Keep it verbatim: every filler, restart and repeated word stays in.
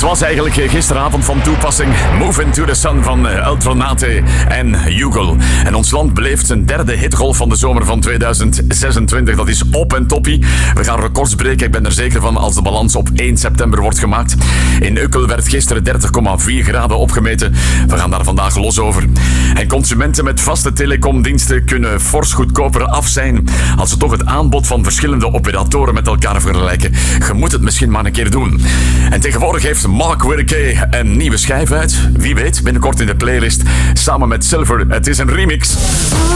was eigenlijk gisteravond van toepassing. Move Into the Sun van Eltronate en Hugo. En ons land beleeft zijn derde hitgolf van de zomer van tweeduizend zesentwintig. Dat is op en toppie. We gaan records breken, ik ben er zeker van, als de balans op één september wordt gemaakt. In Ukkel werd gisteren dertig komma vier graden opgemeten. We gaan daar vandaag los over. En consumenten met vaste telecomdiensten kunnen fors goedkoper af zijn als ze toch het aanbod van verschillende operatoren met elkaar vergelijken. Je moet het misschien maar een keer doen. En tegenwoordig heeft Mark Wirke een nieuwe schijf uit. Wie weet, binnenkort in de playlist samen met Silver. Het is een remix.